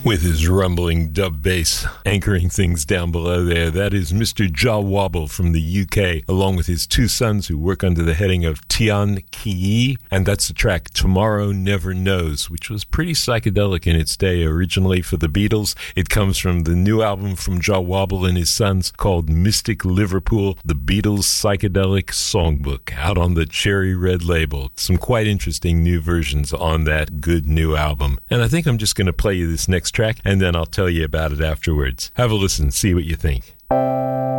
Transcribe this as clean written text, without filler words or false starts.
With his rumbling dub bass anchoring things down below there, that is Mr. Jah Wobble from the UK, along with his two sons who work under the heading of Tian Ki, and that's the track Tomorrow Never Knows, which was pretty psychedelic in its day originally for the Beatles. It comes from the new album from Jah Wobble and his sons called Mystic Liverpool, the Beatles Psychedelic Songbook, out on the Cherry Red label. Some quite interesting new versions on that good new album. And I think I'm just going to play you this next track, and then I'll tell you about it afterwards. Have a listen, see what you think.